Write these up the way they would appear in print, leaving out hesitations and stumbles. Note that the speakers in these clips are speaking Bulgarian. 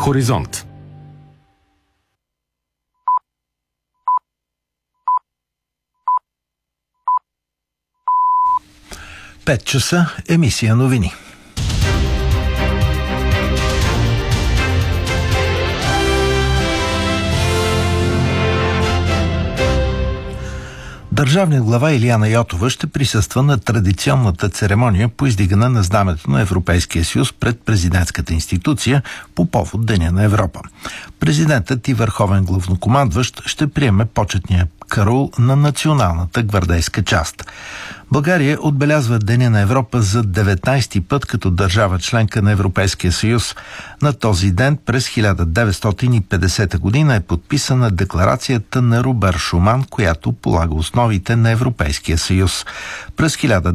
Хоризонт. Пет часа, емисия новини. Държавният глава Илияна Йотова ще присъства на традиционната церемония по издигане на знамето на Европейския съюз пред президентската институция по повод Деня на Европа. Президентът и върховен главнокомандващ ще приеме почетния караул на националната гвардейска част. България отбелязва Деня на Европа за 19-ти път като държава членка на Европейския съюз. На този ден през 1950 година е подписана декларацията на Робер Шуман, която полага основите на Европейския съюз. През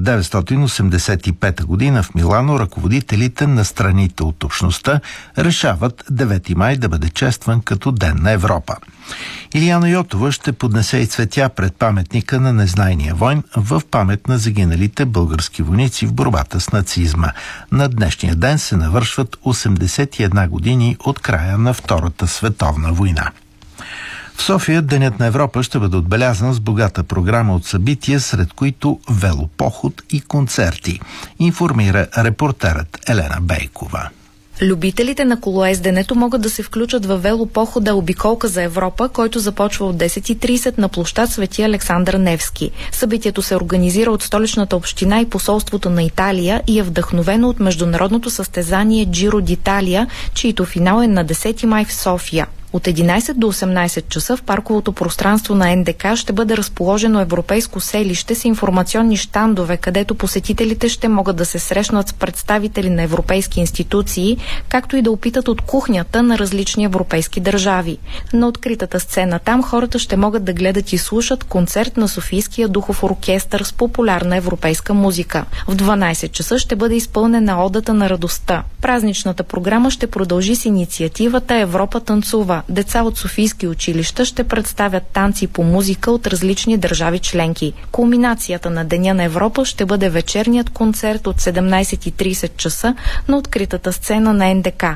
1985 година в Милано ръководителите на страните от общността решават 9 май да бъде честван като Ден на Европа. Илияна Йотова ще поднесе и цветя пред паметника на незнайния войн в памет на загиналите български войници в борбата с нацизма. На днешния ден се навършват 81 години от края на Втората световна война. В София Денят на Европа ще бъде отбелязан с богата програма от събития, сред които велопоход и концерти, информира репортерът Елена Бейкова. Любителите на колоезденето могат да се включат във велопохода "Обиколка за Европа", който започва от 10:30 на площад Свети Александър Невски. Събитието се организира от Столичната община и посолството на Италия и е вдъхновено от международното състезание Джиро д'Италия, чието финал е на 10 май в София. От 11 до 18 часа в парковото пространство на НДК ще бъде разположено европейско селище с информационни щандове, където посетителите ще могат да се срещнат с представители на европейски институции, както и да опитат от кухнята на различни европейски държави. На откритата сцена там хората ще могат да гледат и слушат концерт на Софийския духов оркестър с популярна европейска музика. В 12 часа ще бъде изпълнена Одата на радостта. Празничната програма ще продължи с инициативата "Европа танцува". Деца от софийски училища ще представят танци по музика от различни държави членки. Кулминацията на Деня на Европа ще бъде вечерният концерт от 17:30 часа на откритата сцена на НДК.